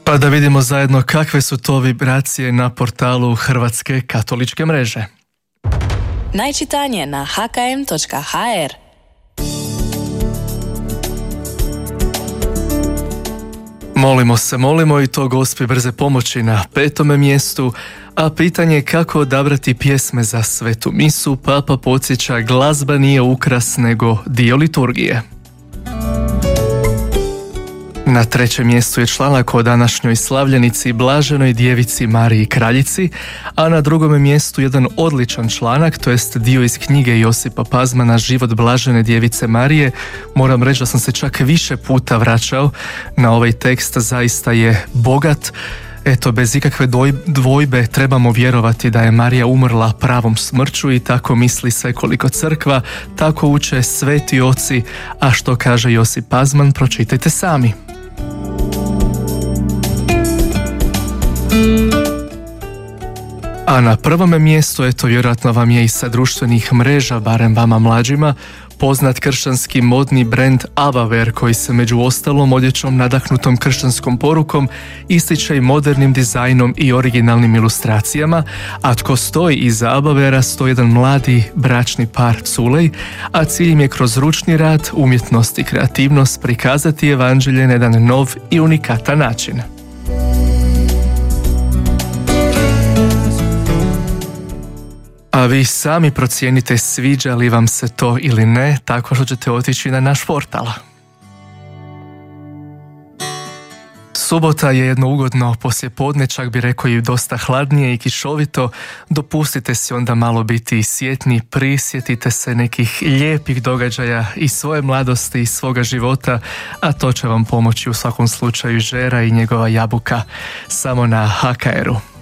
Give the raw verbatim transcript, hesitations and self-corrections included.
Pa da vidimo zajedno kakve su to vibracije na portalu Hrvatske katoličke mreže. Najčitanije na ha ka em točka ha er. Molimo se, molimo i to Gospi brze pomoći na petome mjestu, a pitanje je kako odabrati pjesme za svetu misu. Papa podsjeća, glazba nije ukras nego dio liturgije. Na trećem mjestu je članak o današnjoj slavljenici Blaženoj djevici Mariji Kraljici, a na drugom mjestu jedan odličan članak, to jest dio iz knjige Josipa Pazmana Život Blažene djevice Marije. Moram reći da sam se čak više puta vraćao na ovaj tekst, zaista je bogat. Eto, bez ikakve dvojbe trebamo vjerovati da je Marija umrla pravom smrću i tako misli svekoliko crkva, tako uče sveti oci, a što kaže Josip Pazman pročitajte sami. A na prvome mjestu, eto vjerojatno vam je i sa društvenih mreža, barem vama mlađima, poznat kršćanski modni brend Abaver, koji se među ostalom odjećom nadahnutom kršćanskom porukom ističe i modernim dizajnom i originalnim ilustracijama, a tko stoji iza Abavera stoji jedan mladi bračni par Culej, a cilj im je kroz ručni rad, umjetnost i kreativnost prikazati evanđelje na jedan nov i unikatan način. A vi sami procijenite sviđa li vam se to ili ne, tako što ćete otići na naš portal. Subota je jedno ugodno poslijepodne, čak bi rekao i dosta hladnije i kišovito. Dopustite si onda malo biti sjetni, prisjetite se nekih lijepih događaja iz svoje mladosti i svoga života, a to će vam pomoći u svakom slučaju Žera i njegova jabuka samo na ha ka eru.